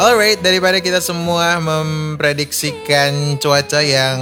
Alright, daripada kita semua memprediksikan cuaca yang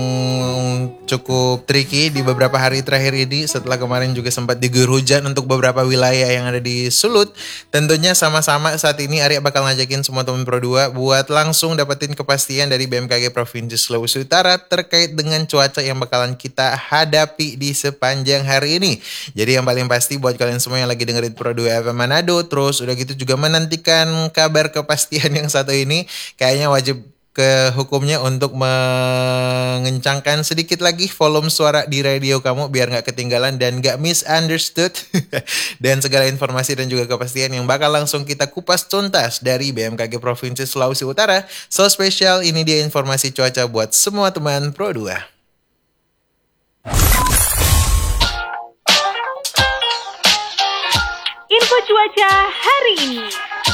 cukup tricky di beberapa hari terakhir ini, setelah kemarin juga sempat diguyur hujan untuk beberapa wilayah yang ada di Sulut, tentunya sama-sama saat ini Arya bakal ngajakin semua teman Pro 2 buat langsung dapetin kepastian dari BMKG Provinsi Sulawesi Utara terkait dengan cuaca yang bakalan kita hadapi di sepanjang hari ini. Jadi yang paling pasti buat kalian semua yang lagi dengerin Pro 2 FM Manado, terus udah gitu juga menantikan kabar kepastian yang satu ini, kayaknya wajib ke hukumnya untuk mengencangkan sedikit lagi volume suara di radio kamu biar nggak ketinggalan dan nggak misunderstood dan segala informasi dan juga kepastian yang bakal langsung kita kupas tuntas dari BMKG Provinsi Sulawesi Utara. So spesial, ini dia informasi cuaca buat semua teman Pro 2. Info cuaca hari ini.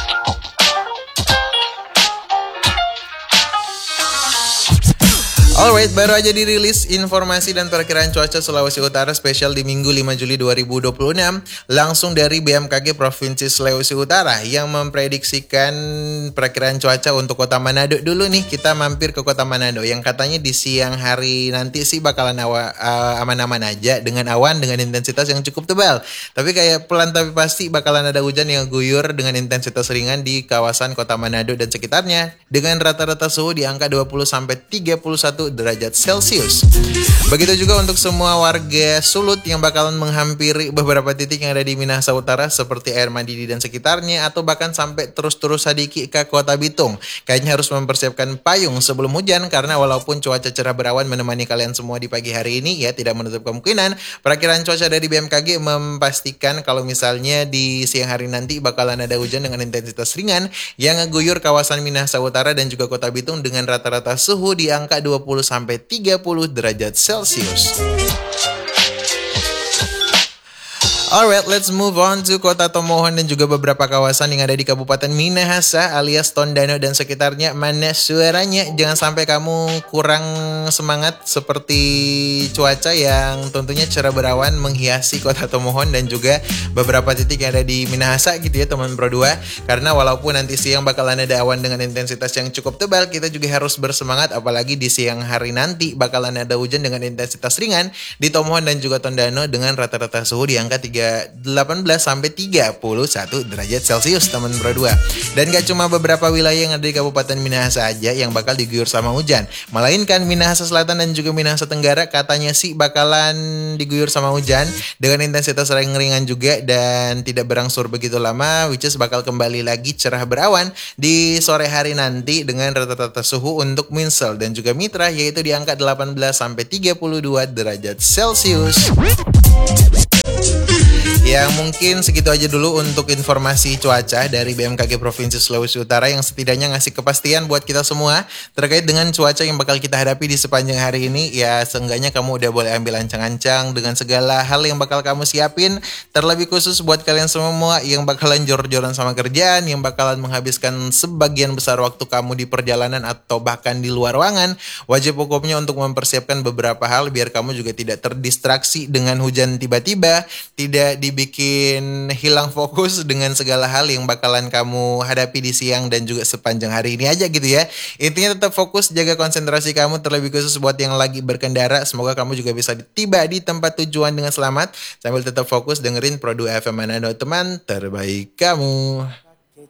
Alright, baru aja dirilis informasi dan perkiraan cuaca Sulawesi Utara spesial di Minggu 5 Juli 2026 langsung dari BMKG Provinsi Sulawesi Utara yang memprediksikan perkiraan cuaca untuk Kota Manado dulu nih. Kita mampir ke Kota Manado yang katanya di siang hari nanti sih bakalan aman-aman aja dengan awan dengan intensitas yang cukup tebal. Tapi kayak pelan tapi pasti bakalan ada hujan yang guyur dengan intensitas ringan di kawasan Kota Manado dan sekitarnya dengan rata-rata suhu di angka 20 sampai 31 derajat Celcius. Begitu juga untuk semua warga Sulut yang bakalan menghampiri beberapa titik yang ada di Minahasa Utara seperti Air Mandidi dan sekitarnya, atau bahkan sampai terus-terus sadiki ke Kota Bitung. Kayaknya harus mempersiapkan payung sebelum hujan karena walaupun cuaca cerah berawan menemani kalian semua di pagi hari ini, ya tidak menutup kemungkinan perakiraan cuaca dari BMKG memastikan kalau misalnya di siang hari nanti bakalan ada hujan dengan intensitas ringan yang ngeguyur kawasan Minahasa Utara dan juga Kota Bitung dengan rata-rata suhu di angka 20 sampai 30 derajat Celcius. Alright, let's move on to Kota Tomohon dan juga beberapa kawasan yang ada di Kabupaten Minahasa alias Tondano dan sekitarnya. Mana suaranya? Jangan sampai kamu kurang semangat seperti cuaca yang tentunya cerah berawan menghiasi Kota Tomohon dan juga beberapa titik yang ada di Minahasa gitu ya teman Pro 2. Karena walaupun nanti siang bakalan ada awan dengan intensitas yang cukup tebal, kita juga harus bersemangat apalagi di siang hari nanti bakalan ada hujan dengan intensitas ringan di Tomohon dan juga Tondano dengan rata-rata suhu di angka 18 sampai 31 derajat Celcius teman Pro 2. Dan gak cuma beberapa wilayah yang ada di Kabupaten Minahasa aja yang bakal diguyur sama hujan, melainkan Minahasa Selatan dan juga Minahasa Tenggara katanya sih bakalan diguyur sama hujan dengan intensitas ringan juga dan tidak berangsur begitu lama, which is bakal kembali lagi cerah berawan di sore hari nanti dengan rata-rata suhu untuk Minsel dan juga Mitra yaitu di angka 18 sampai 32 derajat Celcius. Ya mungkin segitu aja dulu untuk informasi cuaca dari BMKG Provinsi Sulawesi Utara yang setidaknya ngasih kepastian buat kita semua terkait dengan cuaca yang bakal kita hadapi di sepanjang hari ini. Ya seenggaknya kamu udah boleh ambil ancang-ancang dengan segala hal yang bakal kamu siapin. Terlebih khusus buat kalian semua yang bakalan jor-joran sama kerjaan, yang bakalan menghabiskan sebagian besar waktu kamu di perjalanan atau bahkan di luar ruangan. Wajib hukumnya untuk mempersiapkan beberapa hal biar kamu juga tidak terdistraksi dengan hujan tiba-tiba, tidak dibikin hilang fokus dengan segala hal yang bakalan kamu hadapi di siang dan juga sepanjang hari ini aja gitu ya. Intinya tetap fokus, jaga konsentrasi kamu terlebih khusus buat yang lagi berkendara. Semoga kamu juga bisa tiba di tempat tujuan dengan selamat sambil tetap fokus dengerin Pro 2 FM Manado, teman terbaik kamu.